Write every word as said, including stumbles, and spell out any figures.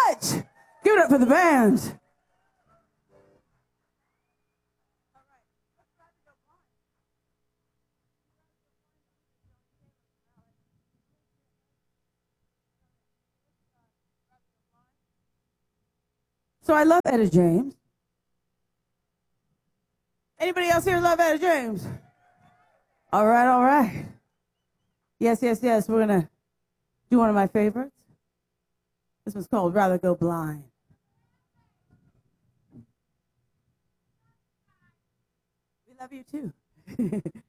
much. Give it up for the band. So I love Etta James. Anybody else here love Etta James? All right, all right. Yes, yes, yes. We're going to do one of my favorites. This one's called Rather Go Blind. We love you too.